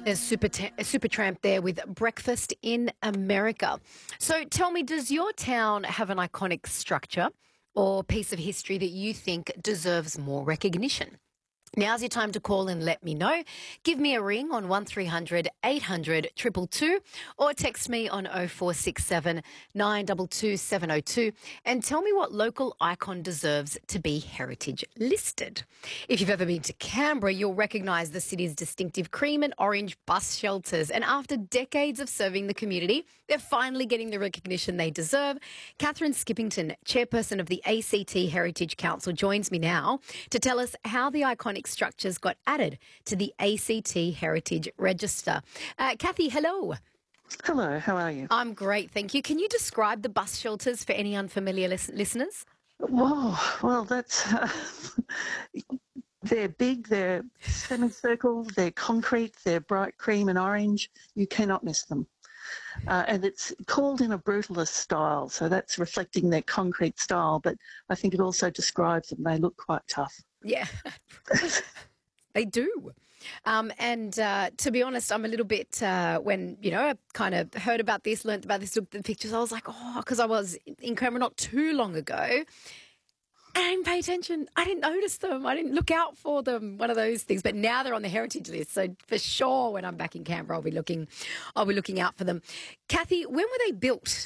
There's Supertramp there with Breakfast in America. So tell me, does your town have an iconic structure or piece of history that you think deserves more recognition? Now's your time to call and let me know. Give me a ring on 1300 800 222 or text me on 0467 922 702 and tell me what local icon deserves to be heritage listed. If you've ever been to Canberra, you'll recognise the city's distinctive cream and orange bus shelters. And after decades of serving the community, they're finally getting the recognition they deserve. Catherine Skippington, chairperson of the ACT Heritage Council, joins me now to tell us how the iconic structures got added to the ACT Heritage Register. Kathy, hello. Hello, how are you? I'm great, thank you. Can you describe the bus shelters for any unfamiliar listeners? Whoa, well, that's they're big, they're semicircle, they're concrete, they're bright cream and orange. You cannot miss them. And it's called in a brutalist style, so that's reflecting their concrete style, but I think it also describes them. They look quite tough. Yeah, they do. To be honest, I'm a little bit, when, I kind of heard about this, learnt about this, looked at the pictures, I was like, because I was in Canberra not too long ago. And I didn't pay attention. I didn't notice them. I didn't look out for them. One of those things. But now they're on the heritage list. So for sure, when I'm back in Canberra, I'll be looking out for them. Kathy, when were they built?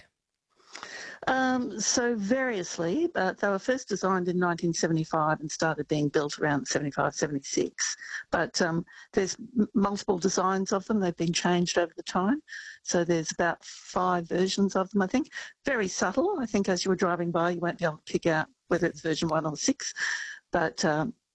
So variously, but they were first designed in 1975 and started being built around 75, 76. But there's multiple designs of them. They've been changed over the time. So there's about 5 versions of them, I think. Very subtle. I think as you were driving by, you won't be able to pick out whether it's version 1 or 6. But